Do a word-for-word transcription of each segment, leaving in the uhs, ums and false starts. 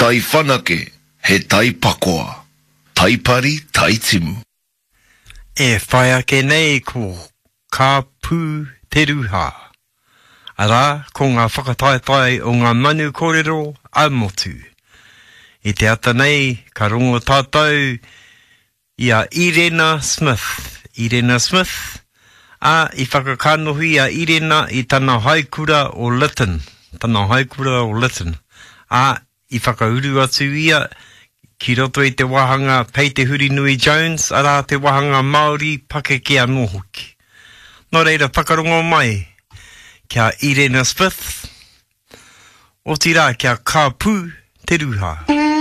tai whanake, he tai pakoa. Tai pari, tai timu. E whai ake nei ko ka pū te ruha. Ara, ko ngā whakataetai o ngā manu kōrero a motu. I te ata nei, ka rongo tātou i a Irena Smith. Irena Smith, a i whakakanohi a Irena i tana haikura o Lytton. Tana haikura o Lytton. A i whakauru atu ia ki roto i te wahanga Pei te Huri Nui Jones, ara te wahanga Māori pake ki anō hoki. Nō reira whakarongo mai, kia Irena Smith, o tira kia ka pū te ruha.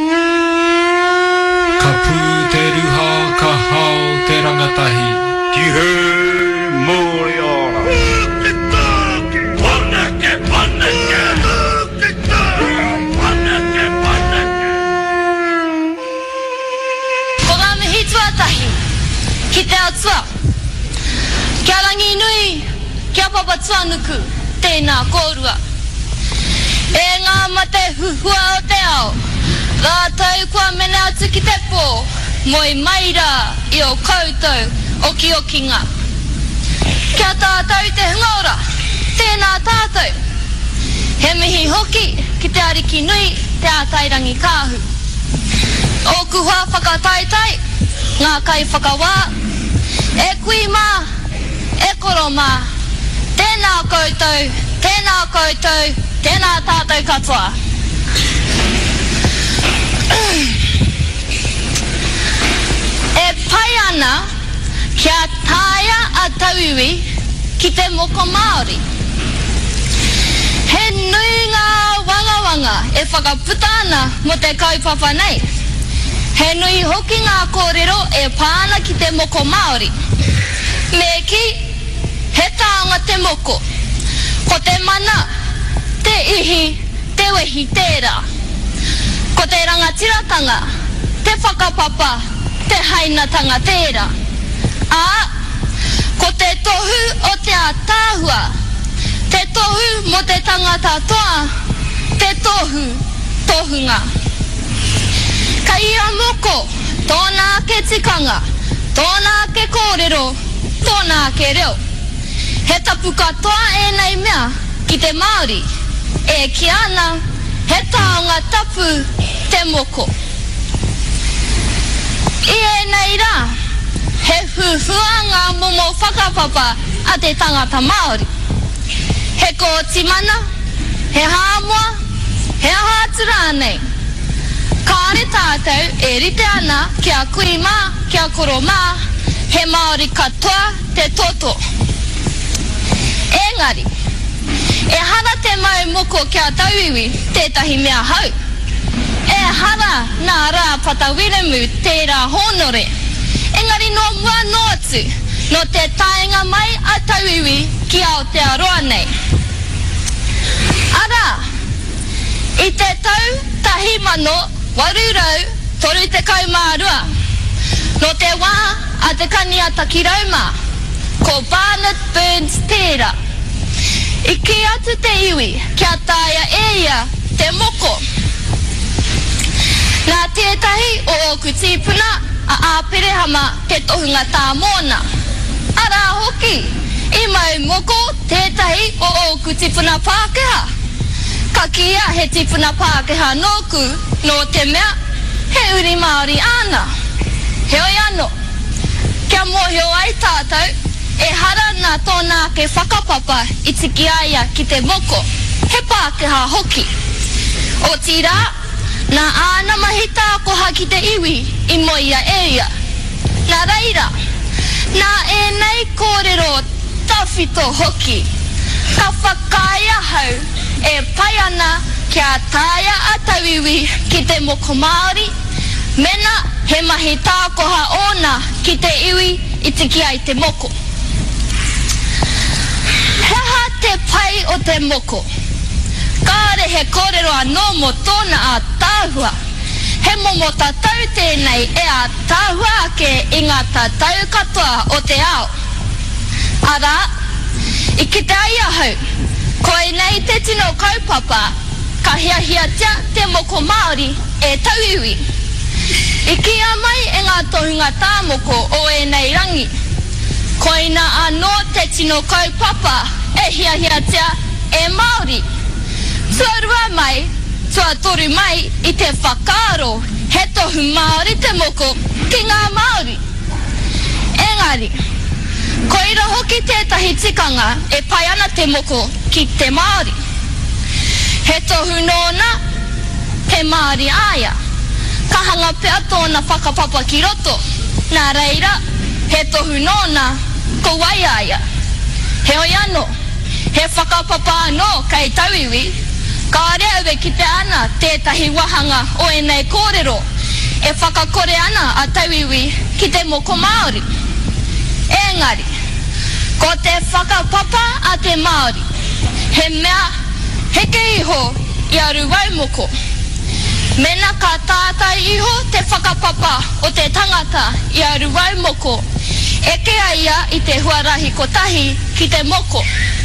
Ka pū te ruha, ka hao te rangatahi. Ki he mōri ora. Wanake, wanake, wanake. Wanake, wanake. Ko ngā mihi tuatahi, ki te atua. Kia rangi nui, kia papa tuanuku, tēnā kōrua. E ngā mate huhua o te ao, rā tau kua mene atu ki te pō, moi maira i o koutou o ki o ki ngā. Kia tātou te hungaora, tēnā tātou. He mihi hoki ki te ariki nui te ātairangi kāhu. O kuhua whakataitai, ngā kai whakawā, e kui mā, e koro mā, tēnā koutou, tēnā koutou, tēnā tātou katoa. E pai ana kia tāia a tauiwi ki te moko Māori. He nui ngā wangawanga e whakaputa ana mo te kaupapa nei. He nui hoki ngā kōrero e pāna ki te moko Māori. Me ki, he tāonga te moko. Ko te mana, te ihi, te wehi tērā. Ko te rangatiratanga, te whakapapa, te hainatanga tērā. A, ko te tohu o te ātāhua, te tohu mo te tangata toa, te tohu, tohunga. Ka ia moko, tōnā ke tikanga, tōnā ke kōrero, tōnā ke reo. He tapu katoa e nei mea ki te Māori, e ki ana, he taonga tapu te moko. I e nei rā, he huhuanga momo whakapapa a te tangata Māori. He ko timana, he hāmoa, he ahātura nei. Kāre tātou e rite ana kia kui mā, kia koro mā, he Māori katoa te toto. Engari, e hara te mau moko kia tauiwi tētahi mea hau. E hara nā rā patawiremu tērā honore. Engari no mua no atu, no te taenga mai a tauiwi ki Aotearoa nei. Ara, i te tau tahi mano warurau toru te kaumārua. No te wā a te kaniata ki Rauma, ko Barnett Burns tērā. I ki atu te iwi, kia tāia eia te moko. Nā tētahi o oku tīpuna a āperehama te tohunga tā mōna. Ara hoki, i mau moko tētahi o oku tīpuna Pākehā. Ka kia he tīpuna Pākehā nōku no te mea, he uri Māori ana. Heoi anō, kia mōhio ai tātou, e hara nā tōnā ke whakapapa i tiki aia ki te moko, he Pākehā hoki. O tira, nā āna mahita koha ki te iwi i moia eia. Nā reira, nā e nei kōrero tawhito hoki. Ka whakaia hau e pai ana kia tāia a tawiwi ki te moko Māori, mena he mahi tākoha ona ki te iwi i tiki ai te moko. Heha te pai o te moko. Kāre he kōrero anō mo tōna a tāhua. He momo tatau tēnei e a tāhua ake i ngā tatau katoa o te ao. Ara, i ki te aia hau, koe nei te tino kaupapa, ka hia hia tia te moko Māori e tauiwi. I kia mai e ngā tohunga tāmoko o e nei rangi. Koina anō te tino kaupapa e hia hia tia e Māori. Tuarua mai, tua toru mai i te whakaaro he tohu Māori te moko ki ngā Māori. Engari, koira hoki tētahi tikanga e pai ana te moko ki te Māori. He tohu nōna te Māori aia. Ka hanga pea tōna whakapapa ki roto. Nā reira, he tohu nōna ko wai aia. He oi anō, he whakapapa anō kai tauiwi. Ka reawe ki te ana tētahi wahanga o e nei kōrero. E whakakore ana a tauiwi ki te moko Māori. Engari, ko te whakapapa a te Māori. He mea, heke iho i aru waumoko. Mena ka tātai iho te whakapapa o te tangata i aru waumoko. E kea ia i te huarahi kotahi ki te moko.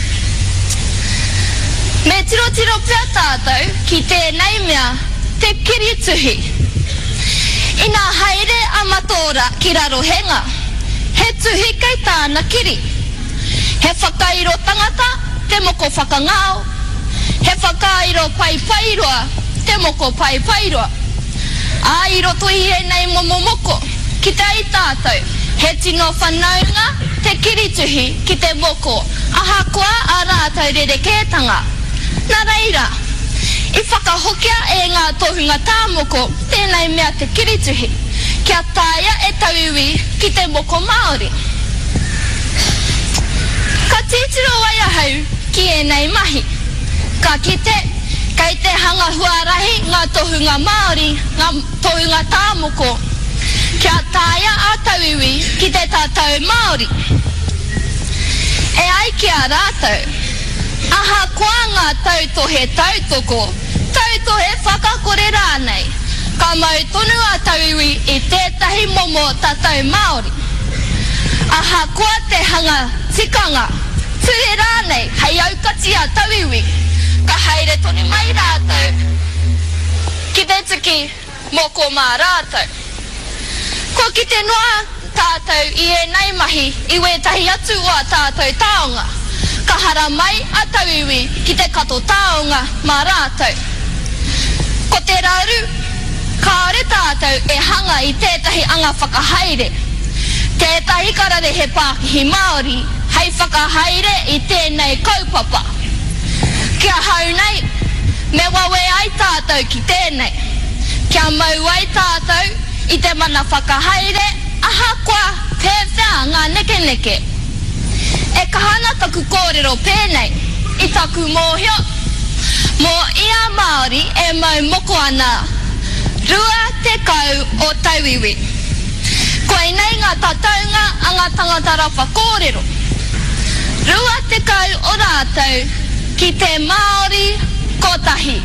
Me tiro tiro pia tātou ki tēnei mea te kirituhi. Ina haere a matora ki rarohenga. He tuhi kei tāna kiri. He whakairo tangata te moko whakangao. He whakairo paipairoa te moko paipairoa. Airo tuhi e nei momomoko ki te ai tātou. He tino whanaunga te kirituhi ki te moko. Aha koa a rātou rerekētanga. Nā reira, i whakahokia e ngā tohunga tāmoko tēnei mea te kirituhi. Kia tāia e tauiwi ki te moko Māori. Ka titiro waiahau ki e nei mahi. Ka kite, kei te hanga huarahi ngā tohunga Māori, ngā tohunga tāmoko. Kia tāia a tauiwi ki te tātou Māori. E ai kia rātou. Aha koa ngā tautohe tautoko, tautohe whakakore rānei. Ka mau tonu a tauiwi i tētahi momo tātou Māori. Aha koa te hanga tikanga, tue rānei hei aukati a tauiwi. Ka haere tonu mai rātou, ki te tuki moko mā rātou. Ko ki te noa tātou i e nei mahi i wetahi atu o a tātou taonga. Ka hara mai a tauiwi ki te kato taonga mā rātou. Ko te raru, ka are tātou e hanga i tētahi anga whakahaere. Tētahi karare he Pākihi Māori, hei whakahaere i tēnei kaupapa. Kia hau nei, me wawe ai tātou ki tēnei. Kia mau ai tātou i te mana whakahaere, aha koa pēwhea ngā neke neke. E kahana taku kōrero pēnei, i taku mōhio. Mō ia Māori e mau moko ana, rua te kau o tauiwi. Koe nei ngā tataunga a ngā tangata rapa kōrero. Rua te kau o rātou ki te Māori kotahi.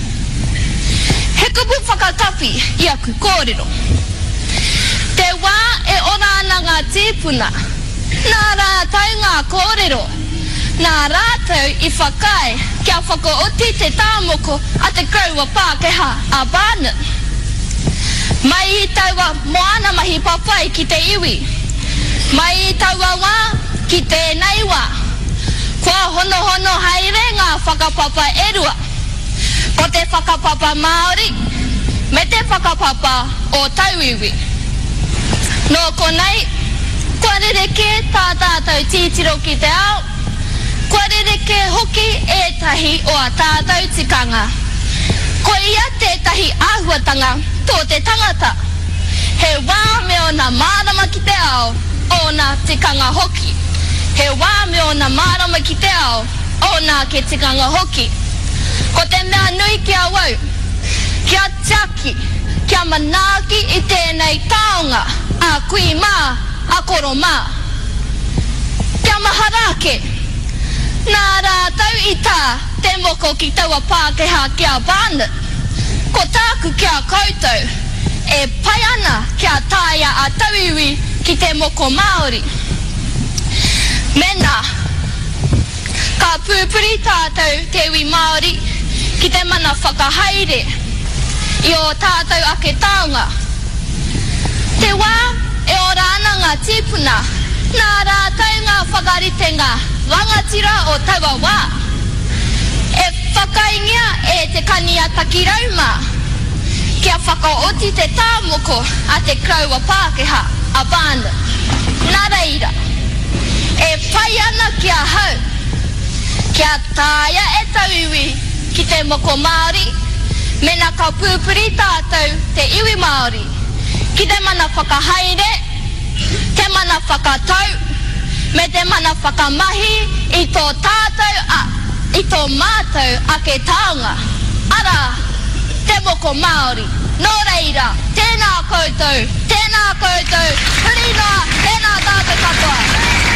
He kupu whakatapi i aku kōrero. Te wā e ora ana ngā tīpuna. Nā rātou ngā kōrero. Nā rātou i whakai kia whakaoti te tāmoko a te kaua Pākehā a Barnet. Mai i taua moana mahi papai ki te iwi. Mai i taua wā ki tēnei wā. Kua hono hono haere ngā whakapapa erua. Ko te whakapapa Māori me te whakapapa o tauiwi. Nō konei, kua rereke tā tātou titiro ki te ao. Kua rereke hoki ētahi o a tātou tikanga. Ko ia tētahi āhuatanga tō te tangata. He wā me ona mārama ki te ao o nā tikanga hoki. He wā me ona mārama ki te ao o nā ke tikanga hoki. Ko te mea nui kia wau, kia tiaki, kia manaaki i tēnei taonga, a kui mā, a koro mā. Kia maharake, nā rātou i tā te moko ki taua Pākehā kia Barnet. Ko tāku kia koutou, e pai ana kia tāia a tauiwi ki te moko Māori. Mena, ka pūpuri tātou te iwi Māori ki te mana whakahaere. i o tātou ake taonga. Te wā, e o rāna ngā tīpuna, nā rātou ngā whakaritenga wangatira o taua wā. E whakaingia e te kania takirauma, kia whakaoti te tāmoko a te kraua Pākehā, abandon. Nā reira, e whai ana kia hau, kia tāia e tauiwi ki te moko Māori, mena ka pūpuri tātou te iwi Māori, ki te mana whakahaere, te mana whakatau, me te mana whakamahi i tō tātou a, i tō mātou a ke taonga. Ara, te moko Māori, nō reira, tēnā koutou, tēnā koutou, huri noa, tēnā tātou katoa.